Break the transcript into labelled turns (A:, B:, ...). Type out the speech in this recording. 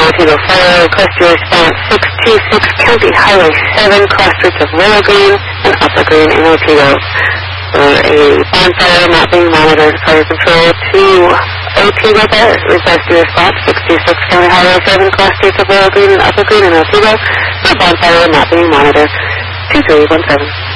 A: Montego Fire. Request your response 626 County Highway 7, cross streets of Willow Green and Upper Green in Montego. For a bonfire not being monitored, fire control to Montego Fire. Request your response 626 County Highway 7, cross streets of Willow Green and Upper Green in Montego. For a bonfire not being monitored. 2317.